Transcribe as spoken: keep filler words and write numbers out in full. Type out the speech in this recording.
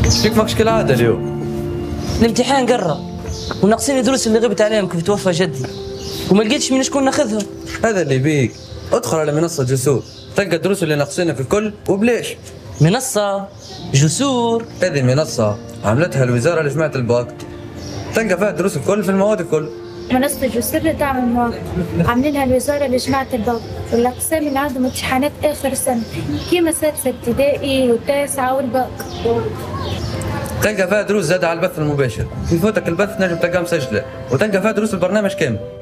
فيك ماكش كالعادة اليوم. الامتحان قرب وناقصين الدروس اللي غبت عليهم كيف توفى جدي، وما لقيتش من شكون ناخذهم. هذا اللي بيك، ادخل على منصة جسور تلقى الدروس اللي ناقصينك الكل وبليش. منصة جسور؟ هذه منصة عملتها الوزارة لجماعة الباك، تلقى فيها الدروس الكل في المواد الكل. منصة جسور لدعم المواقع عاملينها الوزارة لجماعة الباك، والأقسام اللي عندهم امتحانات آخر سنة كيما سادسة ابتدائي والتاسعة والباك. تلقى فيها دروس زادة على البث المباشر، يفوتك البث نجم تلقاها مسجلة، وتلقى فيها دروس البرنامج كامل.